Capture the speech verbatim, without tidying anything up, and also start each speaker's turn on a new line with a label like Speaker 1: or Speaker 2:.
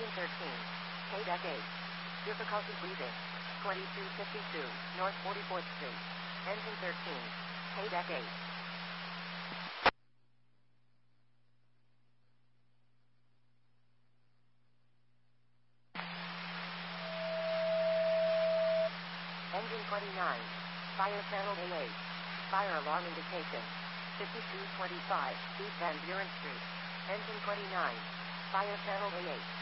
Speaker 1: Engine thirteen. K deck eight. Difficulty breathing. twenty-two fifty-two, North forty-fourth Street. Engine thirteen. K deck eight. Engine twenty-nine. Fire channel A eight. Fire alarm indication. fifty-two twenty-five, East Van Buren Street. Engine twenty-nine. Fire channel A eight.